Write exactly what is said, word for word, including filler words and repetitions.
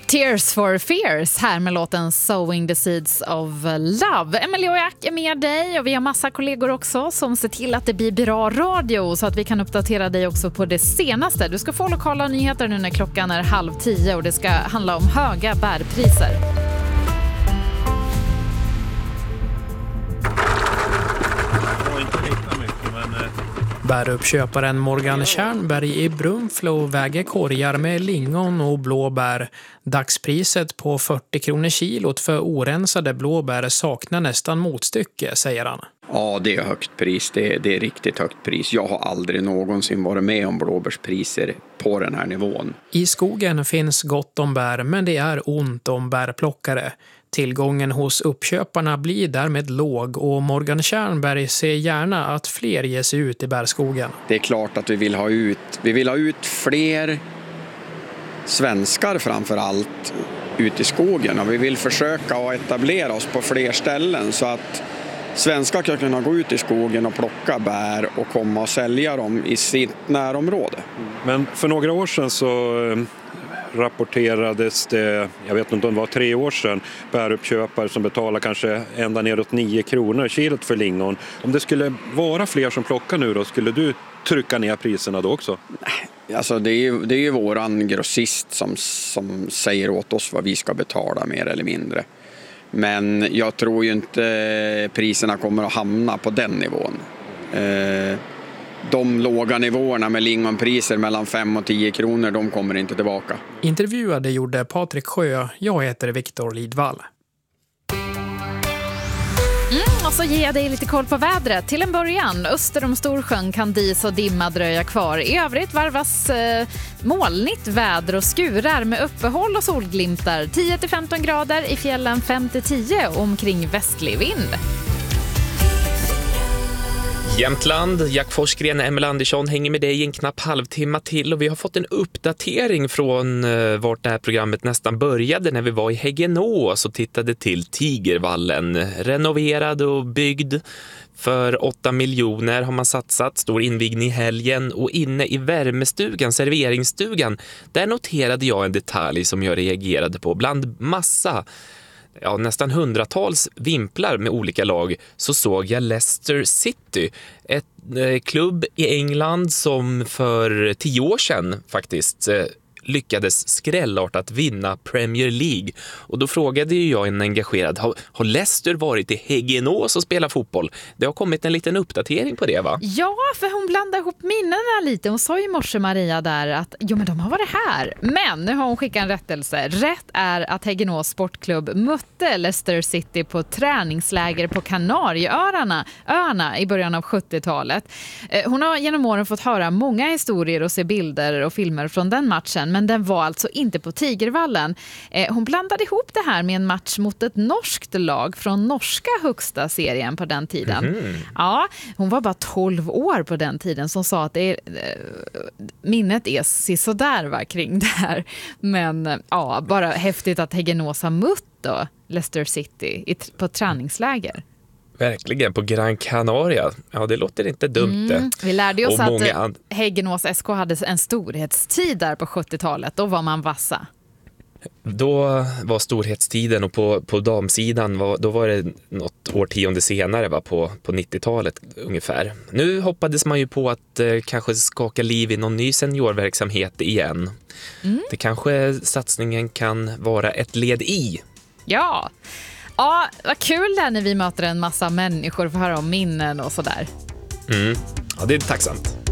Tears for Fears här med låten Sowing the Seeds of Love. Emily och Jack är med dig och vi har massa kollegor också som ser till att det blir bra radio så att vi kan uppdatera dig också på det senaste. Du ska få lokala nyheter nu när klockan är halv tio och det ska handla om höga bärpriser. Bäruppköparen Morgan Tjärnberg i Brunflo väger korgar med lingon och blåbär. Dagspriset på fyrtio kronor kilot för orensade blåbär saknar nästan motstycke, säger han. Ja, det är högt pris. Det är, det är riktigt högt pris. Jag har aldrig någonsin varit med om blåbärspriser på den här nivån. I skogen finns gott om bär, men det är ont om bärplockare. Tillgången hos uppköparna blir därmed låg och Morgan Tjärnberg ser gärna att fler ger sig ut i bärskogen. Det är klart att vi vill ha ut, vi vill ha ut fler svenskar framför allt ut i skogen. Och vi vill försöka att etablera oss på fler ställen så att svenskar kan kunna gå ut i skogen och plocka bär och komma och sälja dem i sitt närområde. Men för några år sedan så rapporterades det, jag vet inte om det var tre år sedan, bäruppköpare som betalar kanske ända neråt nio kronor kilot för lingon. Om det skulle vara fler som plockar nu då, skulle du trycka ner priserna då också? Nej, alltså det är ju, det är ju våran grossist som, som säger åt oss vad vi ska betala mer eller mindre. Men jag tror ju inte priserna kommer att hamna på den nivån. Eh, De låga nivåerna med lingonpriser mellan fem och tio kronor, de kommer inte tillbaka. Intervjuade gjorde Patrik Sjö, jag heter Viktor Lidvall. Mm, och så ger jag dig lite koll på vädret. Till en början, öster om Storsjön kan dis och dimma dröja kvar. I övrigt varvas eh, molnigt väder och skurar med uppehåll och solglimtar. tio till femton grader, i fjällen fem till tio omkring västlig vind. Jämtland, Jack Forsgren, Emil Andersson hänger med dig en knapp halvtimme till och vi har fått en uppdatering från uh, vart det här programmet nästan började när vi var i Häggenås och tittade till Tigervallen. Renoverad och byggd för åtta miljoner har man satsat, stor invigning i helgen och inne i värmestugan, serveringsstugan, där noterade jag en detalj som jag reagerade på. Bland massa Ja, nästan hundratals vimplar med olika lag så såg jag Leicester City, ett eh, klubb i England som för tio år sedan faktiskt eh, lyckades skrällartat vinna Premier League. Och då frågade ju jag en engagerad, har, har Leicester varit i Häggenås och spelat fotboll? Det har kommit en liten uppdatering på det, va? Ja, för hon blandade ihop minnena lite. Hon sa ju i morse, Maria, där att jo, men de har varit här. Men nu har hon skickat en rättelse. Rätt är att Häggenås sportklubb mötte Leicester City på träningsläger på Kanarieöarna öarna i början av sjuttiotalet. Hon har genom åren fått höra många historier och se bilder och filmer från den matchen. Men den var alltså inte på Tigervallen. Eh, hon blandade ihop det här med en match mot ett norskt lag från norska högsta serien på den tiden. Mm. Ja, hon var bara tolv år på den tiden som sa att det är, eh, minnet är sisådär va, kring det här. Men ja, bara häftigt att Häggenås har mött då Leicester City i, på träningsläger. Verkligen, på Gran Canaria. Ja, det låter inte dumt. Mm. Vi lärde oss och att and- Häggenås S K hade en storhetstid där på sjuttiotalet. Då var man vassa. Då var storhetstiden och på, på damsidan var, då var det något årtionde senare va, på, på nittiotalet ungefär. Nu hoppades man ju på att eh, kanske skaka liv i någon ny seniorverksamhet igen. Mm. Det kanske satsningen kan vara ett led i. Ja, ja, vad kul det är när vi möter en massa människor för att höra om minnen och sådär. Mm. Ja, det är tacksamt.